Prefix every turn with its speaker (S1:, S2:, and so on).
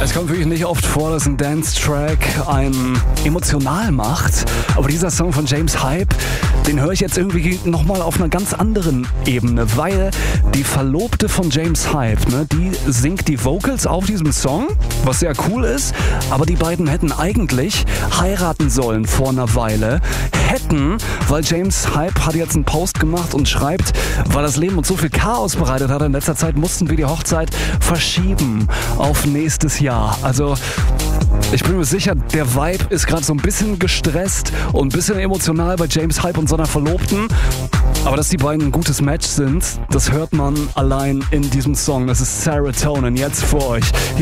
S1: Es kommt wirklich nicht oft vor, dass ein Dance-Track einen emotional macht. Aber dieser Song von James Hype, den höre ich jetzt irgendwie nochmal auf einer ganz anderen Ebene, weil die Verlobte von James Hype, ne, die singt die Vocals auf diesem Song, was sehr cool ist. Aber die beiden hätten eigentlich heiraten sollen vor einer Weile. Weil James Hype hat jetzt einen Post gemacht und schreibt, weil das Leben uns so viel Chaos bereitet hat, in letzter Zeit mussten wir die Hochzeit verschieben auf nächstes Jahr. Also ich bin mir sicher, der Vibe ist gerade so ein bisschen gestresst und ein bisschen emotional bei James Hype und seiner Verlobten. Aber dass die beiden ein gutes Match sind, das hört man allein in diesem Song. Das ist Serotonin jetzt für euch.